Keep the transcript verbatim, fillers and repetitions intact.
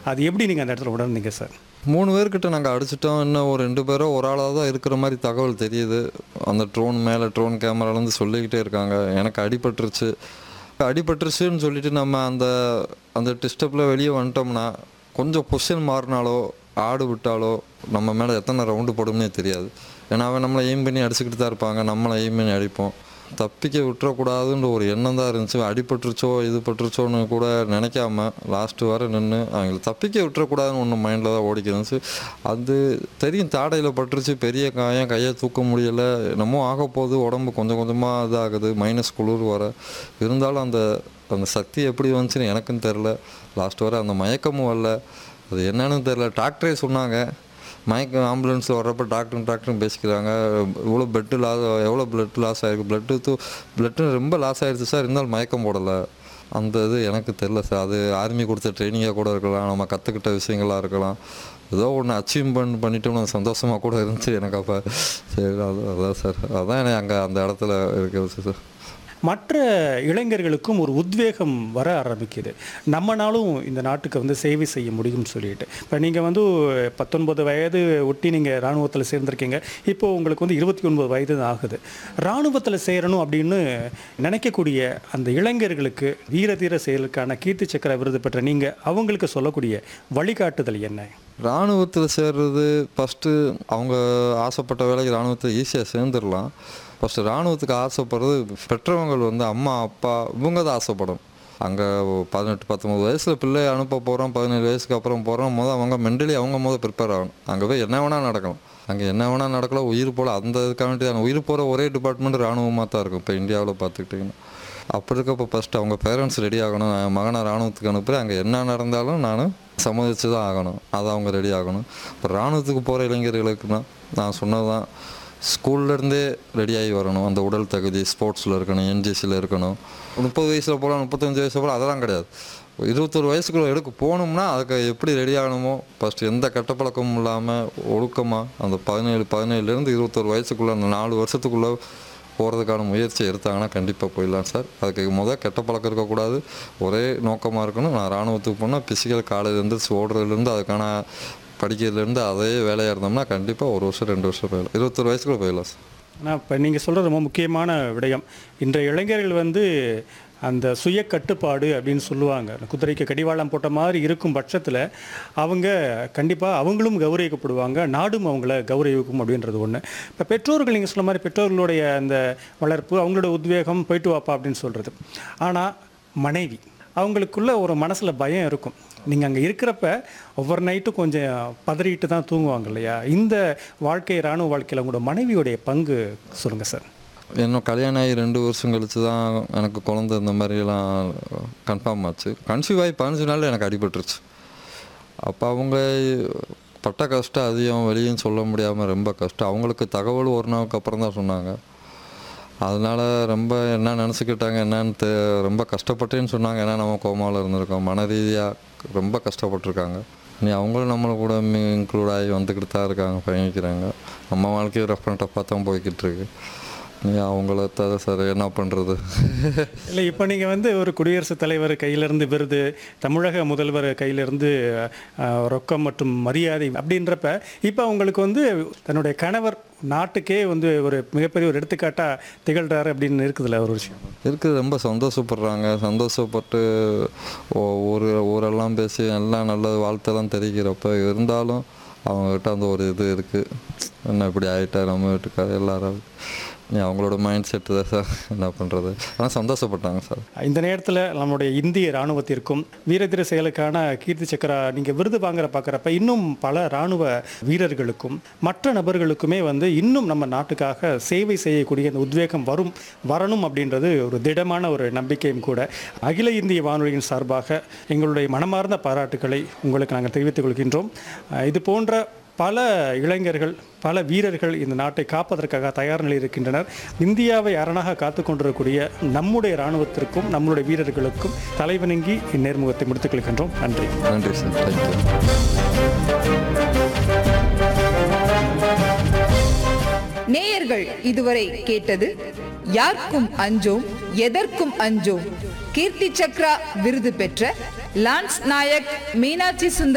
அது எப்படி நீங்கள் அந்த இடத்துல உணர்ந்தீங்க சார்? மூணு பேர்கிட்ட நாங்கள் அடிச்சிட்டோம். இன்னும் ஒரு ரெண்டு பேரோ ஒரு ஆளாக தான் இருக்கிற மாதிரி தகவல் தெரியுது. அந்த ட்ரோன் மேலே ட்ரோன் கேமராலேருந்து சொல்லிக்கிட்டே இருக்காங்க. எனக்கு அடிபட்டுருச்சு அடிபட்டுருச்சுன்னு சொல்லிட்டு நம்ம அந்த அந்த டிஸ்டர்பில் வெளியே வந்துட்டோம்னா கொஞ்சம் பொசிஷன் மாறினாலோ ஆடு விட்டாலோ நம்ம மேலே எத்தனை ரவுண்டு போடும்னே தெரியாது. ஏன்னா அவன் நம்மளை எய்ம் பண்ணி அடிச்சுக்கிட்டு தான் இருப்பாங்க, நம்மளை எய்ம் பண்ணி அடிப்போம். தப்பிக்க விட்டுறக்கூடாதுன்ற ஒரு எண்ணம் தான் இருந்துச்சு. அடிபட்டுருச்சோ இது பட்டுருச்சோன்னு கூட நினைக்காம லாஸ்ட்டு வர நின்று அவங்களை தப்பிக்க விட்டுறக்கூடாதுன்னு ஒன்று மைண்டில் தான் ஓடிக்க இருந்துச்சு. அது தெரியும், தாடையில் பட்டுருச்சு, பெரிய காயம், கையை தூக்க முடியலை, என்னமோ ஆக போகுது, உடம்பு கொஞ்சம் கொஞ்சமாக இதாகுது, மைனஸ் குளிர் வர. இருந்தாலும் அந்த அந்த சக்தி எப்படி வந்துச்சுன்னு எனக்குன்னு தெரில. லாஸ்ட் வர அந்த மயக்கமும் வரல, அது என்னன்னு தெரில. டாக்டரே சொன்னாங்க, மயக்கம் ஆம்புலன்ஸில் வர்றப்போ டாக்டரும் டாக்டரும் பேசிக்கிறாங்க, இவ்வளோ பெட்டு லாஸ், எவ்வளோ பிளட் லாஸ் ஆகிருக்கு, பிளட்டு தூ பிளட்டு ரொம்ப லாஸ் ஆகிடுச்சு சார், இருந்தாலும் மயக்கம் போடலை. அந்த இது எனக்கு தெரில சார். அது ஆர்மி கொடுத்த ட்ரைனிங்காக கூட இருக்கலாம், நம்ம கற்றுக்கிட்ட விஷயங்களாக இருக்கலாம். ஏதோ ஒன்று அச்சீவ்மெண்ட் பண்ணிட்டோம்னு சந்தோஷமாக கூட இருந்துச்சு எனக்கு அப்போ. சரி, அது அதான் சார், அதான் எனக்கு அங்கே அந்த இடத்துல இருக்கிறது சார். மற்ற இளைஞர்களுக்கும் ஒரு உத்வேகம் வர ஆரம்பிக்குது, நம்மனாலும் இந்த நாட்டுக்கு வந்து சேவை செய்ய முடியும்னு சொல்லிட்டு. இப்போ நீங்கள் வந்து பத்தொன்பது வயது ஒட்டி நீங்கள் இராணுவத்தில் சேர்ந்துருக்கீங்க. இப்போது உங்களுக்கு வந்து இருபத்தி ஒன்பது வயது தான் ஆகுது. இராணுவத்தில் சேரணும் அப்படின்னு நினைக்கக்கூடிய அந்த இளைஞர்களுக்கு வீர தீர செயலுக்கான கீர்த்தி சக்கர விருது பெற்ற நீங்கள் அவங்களுக்கு சொல்லக்கூடிய வழிகாட்டுதல் என்ன? இராணுவத்தில் சேர்றது ஃபஸ்ட்டு அவங்க ஆசைப்பட்ட வேலைக்கு இராணுவத்தில் ஈஸியாக சேர்ந்துடலாம். ஃபஸ்ட்டு இராணுவத்துக்கு ஆசைப்படுறது பெற்றவங்கள் வந்து அம்மா அப்பா இவங்க தான் ஆசைப்படும். அங்கே பதினெட்டு பத்தொம்பது வயசில் பிள்ளை அனுப்ப போகிறோம், பதினேழு வயசுக்கு அப்புறம் போகிறோம், மொதல் அவங்க மென்டலி அவங்க மொதல் ப்ரிப்பேர் ஆகணும். அங்கே போய் என்ன வேணால் நடக்கலாம், அங்கே என்ன வேணால் நடக்கலாம், உயிர் போல் அந்த இதுக்காண்டி தான் உயிர் போகிற ஒரே டிபார்ட்மெண்ட் இராணுவமாக தான் இருக்கும் இப்போ இந்தியாவில் பார்த்துக்கிட்டிங்கன்னா. அப்படி இருக்கப்போ ஃபஸ்ட்டு அவங்க பேரண்ட்ஸ் ரெடி ஆகணும். நான் மகனை இராணுவத்துக்கு அனுப்புகிறேன், அங்கே என்ன நடந்தாலும் நான் சம்மதிச்சு தான் ஆகணும், அதை அவங்க ரெடி ஆகணும். இப்போ இராணுவத்துக்கு போகிற இளைஞர்களுக்குன்னா நான் சொன்னது தான், ஸ்கூல்லேருந்தே ரெடியாகி வரணும். அந்த உடல் தகுதி, ஸ்போர்ட்ஸில் இருக்கணும், என்ஜிசியில் இருக்கணும். முப்பது வயசில் போகலாம், முப்பத்தஞ்சு வயசில் போகலாம், அதெல்லாம் கிடையாது. இருபத்தொரு வயசுக்குள்ள எடுக்க போகணும்னா அதுக்கு எப்படி ரெடி ஆகணுமோ ஃபஸ்ட்டு எந்த கெட்ட பழக்கமும் இல்லாமல் ஒழுக்கமாக அந்த பதினேழு பதினேழுலேருந்து இருபத்தொரு வயசுக்குள்ளே அந்த நாலு வருஷத்துக்குள்ளே போகிறதுக்கான முயற்சி எடுத்தாங்கன்னா கண்டிப்பாக போயிடலாம் சார். அதுக்கு முதல் கெட்ட பழக்கம் இருக்கக்கூடாது, ஒரே நோக்கமாக இருக்கணும். நான் இராணுவத்துக்கு போனால் ஃபிசிக்கல் காலேஜ்லேருந்து ஓடுறதுலேருந்து அதுக்கான படிக்கிறதுலேருந்து அதே வேலையாக இருந்தோம்னா கண்டிப்பாக ஒரு வருஷம் ரெண்டு வருஷம் போயிடலாம், இருபத்தொரு வயசுக்குள்ளே போயிடலாம் சார். ஆனால் இப்போ நீங்கள் சொல்கிறது ரொம்ப முக்கியமான விடயம். இன்றைய இளைஞர்கள் வந்து அந்த சுய கட்டுப்பாடு அப்படின்னு சொல்லுவாங்க, குதிரைக்கு கடிவாளம் போட்ட மாதிரி இருக்கும் பட்சத்தில் அவங்க கண்டிப்பாக அவங்களும் கௌரவிக்கப்படுவாங்க, நாடும் அவங்கள கௌரவிக்கும் அப்படின்றது ஒன்று. இப்போ பெற்றோர்கள் நீங்கள் சொல்ல மாதிரி பெற்றோர்களுடைய அந்த வளர்ப்பு, அவங்களோட உத்வேகம், போயிட்டு வாப்பா அப்படின்னு சொல்கிறது. ஆனால் மனைவி அவங்களுக்குள்ள ஒரு மனசில் பயம் இருக்கும். நீங்கள் அங்கே இருக்கிறப்ப ஒவ்வொரு நைட்டும் கொஞ்சம் பதறிட்டு தான் தூங்குவாங்க இல்லையா? இந்த வாழ்க்கை, இராணுவ வாழ்க்கையில் உங்களோட மனைவியுடைய பங்கு சொல்லுங்கள் சார். இன்னும் கல்யாணம் ஆகி ரெண்டு வருஷம் கழித்து தான் எனக்கு குழந்தை இந்த மாதிரிலாம் கன்ஃபார்ம் ஆச்சு. கன்சீவ் ஆகி பதினஞ்சு நாளில் எனக்கு அடிபட்டுருச்சு. அப்போ அவங்க பட்ட கஷ்டம் அதிகம், வெளியும் சொல்ல முடியாமல் ரொம்ப கஷ்டம். அவங்களுக்கு தகவல் ஒரு நாளுக்கு அப்புறம் தான் சொன்னாங்க. அதனால் ரொம்ப என்ன நினச்சிக்கிட்டாங்க என்னன்னு தெ ரொம்ப கஷ்டப்பட்டேன்னு சொன்னாங்க. ஏன்னா நம்ம கோமாவில் இருந்திருக்கோம், மன ரீதியாக ரொம்ப கஷ்டப்பட்டுருக்காங்க. நீ அவங்களும் நம்மளை கூட இன்க்ளூட் ஆகி வந்துக்கிட்டு தான் இருக்காங்க, பயணிக்கிறாங்க. நம்ம வாழ்க்கையை ரஃப் அண்ட் டஃப்பாக தான் போய்கிட்டு இருக்கு. நீ அவங்கள தவிர சார் என்ன பண்ணுறது? இல்லை, இப்போ நீங்கள் வந்து ஒரு குடியரசுத் தலைவர் கையிலேருந்து விருது, தமிழக முதல்வர் கையிலேருந்து ரொக்கம் மற்றும் மரியாதை அப்படின்றப்ப இப்போ அவங்களுக்கு வந்து தன்னுடைய கணவர் நாட்டுக்கே வந்து ஒரு மிகப்பெரிய ஒரு எடுத்துக்காட்டாக திகழ்கிறாரு அப்படின்னு இருக்குதுல்ல ஒரு விஷயம் இருக்குது. ரொம்ப சந்தோஷப்படுறாங்க. சந்தோஷப்பட்டு ஒரு ஊரெல்லாம் பேசி எல்லாம் நல்ல வாழ்த்தெல்லாம் தெரிவிக்கிறப்ப இருந்தாலும் அவங்ககிட்ட அந்த ஒரு இது இருக்குது, என்ன இப்படி ஆகிட்டா நம்ம வீட்டுக்கார எல்லாரும் அவங்களோட மைண்ட் செட்டு தான் சார், என்ன பண்ணுறது. ஆனால் சந்தோஷப்பட்டாங்க சார். இந்த நேரத்தில் நம்மளுடைய இந்திய இராணுவத்திற்கும் வீரதீர செயலுக்கான கீர்த்தி சக்கரா நீங்கள் விருது வாங்குற பார்க்குறப்ப இன்னும் பல இராணுவ வீரர்களுக்கும் மற்ற நபர்களுக்குமே வந்து இன்னும் நம்ம நாட்டுக்காக சேவை செய்யக்கூடிய அந்த உத்வேகம் வரும் வரணும் அப்படின்றது ஒரு திடமான ஒரு நம்பிக்கையும் கூட. அகில இந்திய வானொலியின் சார்பாக எங்களுடைய மனமார்ந்த பாராட்டுக்களை உங்களுக்கு நாங்கள் தெரிவித்துக் கொள்கின்றோம். இது போன்ற பல இளைஞர்கள், பல வீரர்கள் இந்த நாட்டை காப்பதற்காக தயார் நிலையில் இருக்கின்றனர். இந்தியாவை அரணாக காத்து கொண்டிருக்கக்கூடிய நம்முடைய இராணுவத்திற்கும் நம்முடைய வீரர்களுக்கும் தலைவணங்கி இந்நேர்முகத்தை முடித்துக் கொள்கின்றோம். நன்றி. நன்றி சார். நேயர்கள் இதுவரை கேட்டது யாருக்கும் அஞ்சோம் எதற்கும் அஞ்சோம் கீர்த்தி சக்ரா விருது பெற்ற லான்ஸ் நாயக் மீனாட்சி சுந்தர்